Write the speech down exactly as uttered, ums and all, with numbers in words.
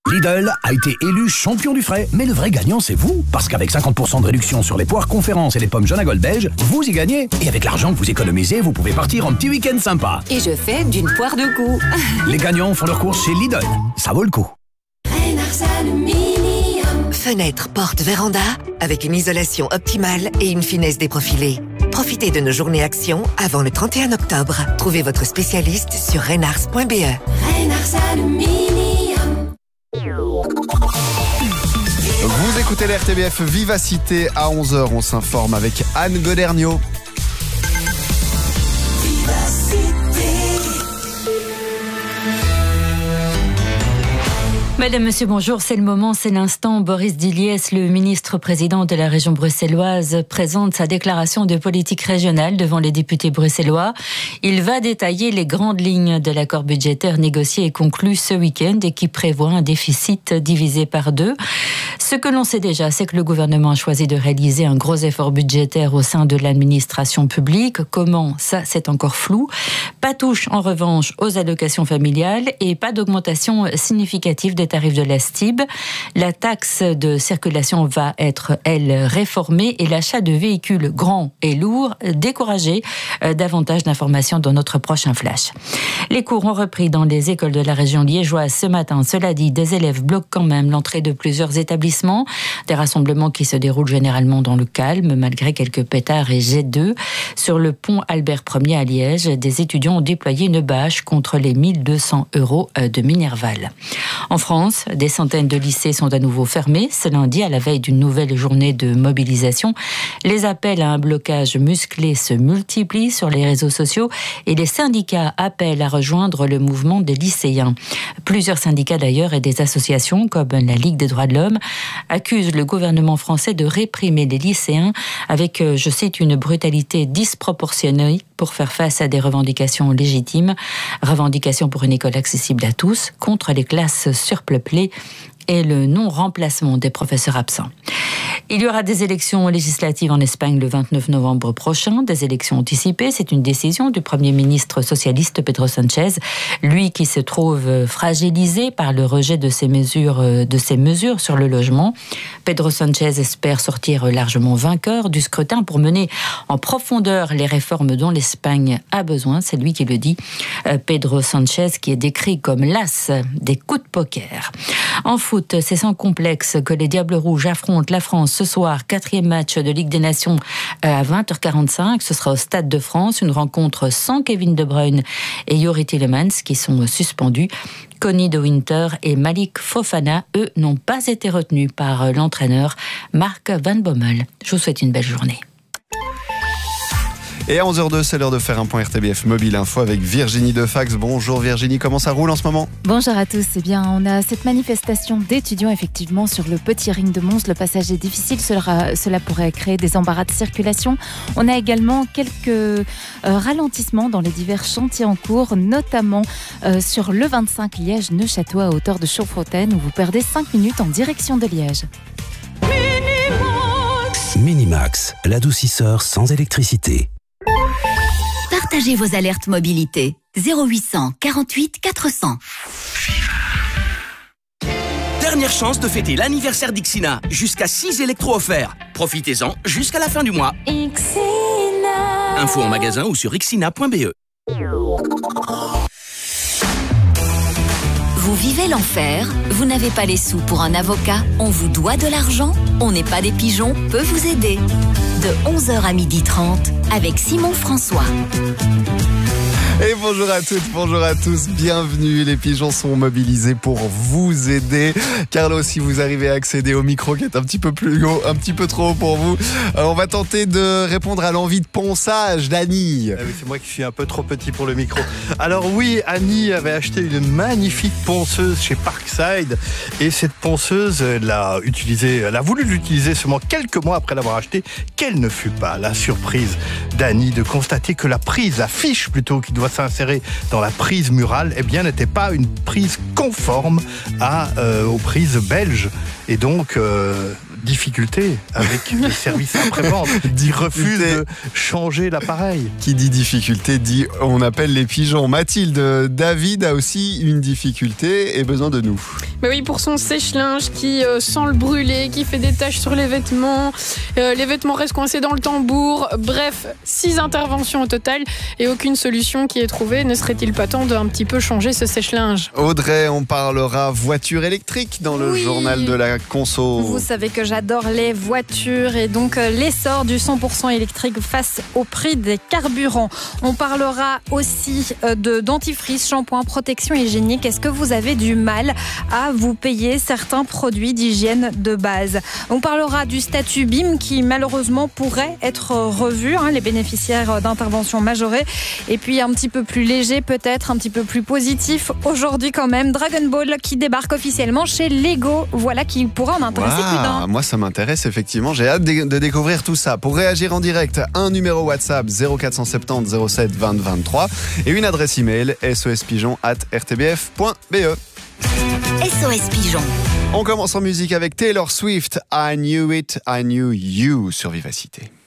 Lidl a été élu champion du frais, mais le vrai gagnant c'est vous. Parce qu'avec cinquante pour cent de réduction sur les poires conférences et les pommes jaunes à Gold belge, vous y gagnez. Et avec l'argent que vous économisez, vous pouvez partir en petit week-end sympa. Et je fais d'une poire de goût. Les gagnants font leurs courses chez Lidl. Ça vaut le coup. Fenêtre, porte, véranda, avec une isolation optimale et une finesse déprofilée. Profitez de nos journées actions avant le trente et un octobre. Trouvez votre spécialiste sur reynars point b e. Reynars Aluminium. Vous écoutez l'R T B F Vivacité à onze heures. On s'informe avec Anne Goderniaud. Madame, Monsieur, bonjour. C'est le moment, c'est l'instant. Boris Diliès, le ministre-président de la région bruxelloise, présente sa déclaration de politique régionale devant les députés bruxellois. Il va détailler les grandes lignes de l'accord budgétaire négocié et conclu ce week-end et qui prévoit un déficit divisé par deux. Ce que l'on sait déjà, c'est que le gouvernement a choisi de réaliser un gros effort budgétaire au sein de l'administration publique. Comment? Ça, c'est encore flou. Pas touche, en revanche, aux allocations familiales et pas d'augmentation significative des tarifs de la S T I B. La taxe de circulation va être, elle, réformée et l'achat de véhicules grands et lourds découragé. Euh, davantage d'informations dans notre prochain flash. Les cours ont repris dans les écoles de la région liégeoise ce matin. Cela dit, des élèves bloquent quand même l'entrée de plusieurs établissements. Des rassemblements qui se déroulent généralement dans le calme, malgré quelques pétards et jets d'œufs. Sur le pont Albert Ier à Liège, des étudiants ont déployé une bâche contre les mille deux cents euros de Minerval. En France, des centaines de lycées sont à nouveau fermés ce lundi à la veille d'une nouvelle journée de mobilisation. Les appels à un blocage musclé se multiplient sur les réseaux sociaux et les syndicats appellent à rejoindre le mouvement des lycéens. Plusieurs syndicats d'ailleurs et des associations comme la Ligue des droits de l'homme accusent le gouvernement français de réprimer les lycéens avec, je cite, une brutalité disproportionnée pour faire face à des revendications légitimes. Revendications pour une école accessible à tous, contre les classes surpeuplées et le non-remplacement des professeurs absents. Il y aura des élections législatives en Espagne le vingt-neuf novembre prochain, des élections anticipées. C'est une décision du Premier ministre socialiste Pedro Sánchez, lui qui se trouve fragilisé par le rejet de ses mesures, de ses mesures sur le logement. Pedro Sánchez espère sortir largement vainqueur du scrutin pour mener en profondeur les réformes dont l'Espagne a besoin. C'est lui qui le dit. Pedro Sánchez qui est décrit comme l'as des coups de poker. En foot, c'est sans complexe que les Diables Rouges affrontent la France ce soir, quatrième match de Ligue des Nations à vingt heures quarante-cinq. Ce sera au Stade de France, une rencontre sans Kevin De Bruyne et Youri Tielemans qui sont suspendus. Connie De Winter et Malik Fofana, eux, n'ont pas été retenus par l'entraîneur Marc Van Bommel. Je vous souhaite une belle journée. Et à onze heures deux, c'est l'heure de faire un point R T B F Mobile Info avec Virginie Defax. Bonjour Virginie, comment ça roule en ce moment? Bonjour à tous. Eh bien, on a cette manifestation d'étudiants effectivement sur le petit ring de Mons. Le passage est difficile, cela, cela pourrait créer des embarras de circulation. On a également quelques euh, ralentissements dans les divers chantiers en cours, notamment euh, sur le vingt-cinq Liège-Neuchâteau à hauteur de Chauffontaine où vous perdez cinq minutes en direction de Liège. Minimax, Minimax, l'adoucisseur sans électricité. Partagez vos alertes mobilité. zéro huit cent quarante-huit quatre cents. Dernière chance de fêter l'anniversaire d'Ixina. Jusqu'à six électros offerts. Profitez-en jusqu'à la fin du mois. Ixina. Info en magasin ou sur ixina point b e. Vous vivez l'enfer? Vous n'avez pas les sous pour un avocat? On vous doit de l'argent? On n'est pas des pigeons peut vous aider. De onze heures à midi trente avec Simon François. Et bonjour à toutes, bonjour à tous, bienvenue. Les pigeons sont mobilisés pour vous aider. Carlo, si vous arrivez à accéder au micro qui est un petit peu plus haut, un petit peu trop haut pour vous, alors on va tenter de répondre à l'envie de ponçage d'Annie. Ah oui, c'est moi qui suis un peu trop petit pour le micro. Alors oui, Annie avait acheté une magnifique ponceuse chez Parkside et cette ponceuse, elle a utilisé, elle a voulu l'utiliser seulement quelques mois après l'avoir achetée. Quelle ne fut pas la surprise d'Annie de constater que la prise, la fiche plutôt, qui doit s'insérer dans la prise murale, eh bien, n'était pas une prise conforme à, euh, aux prises belges. Et donc, euh, difficulté avec le service après-vente qui refuse de changer l'appareil. Qui dit difficulté dit on appelle les pigeons. Mathilde, David a aussi une difficulté et besoin de nous. Mais oui, pour son sèche-linge qui euh, sent le brûler, qui fait des taches sur les vêtements, euh, les vêtements restent coincés dans le tambour. Bref, six interventions au total et aucune solution qui est trouvée. Ne serait-il pas temps d'un petit peu changer ce sèche-linge ? Audrey, on parlera voiture électrique dans le Oui. journal de la conso. Vous savez que j'adore les voitures et donc euh, l'essor du cent pour cent électrique face au prix des carburants. On parlera aussi euh, de dentifrice, shampoing, protection hygiénique. Est-ce que vous avez du mal à vous payer certains produits d'hygiène de base ? On parlera du statut B I M qui malheureusement pourrait être revu, hein, les bénéficiaires d'interventions majorées. Et puis un petit peu plus léger peut-être, un petit peu plus positif. Aujourd'hui quand même, Dragon Ball qui débarque officiellement chez Lego. Voilà qui pourra en intéresser Wow, plus d'un. moi ça m'intéresse effectivement, j'ai hâte de, de découvrir tout ça. Pour réagir en direct, un numéro WhatsApp zéro quatre cent soixante-dix zéro sept vingt vingt-trois et une adresse email sospigeon arobase r t b f point b e. S O S Pigeon. On commence en musique avec Taylor Swift, I Knew It, I Knew You sur Vivacité.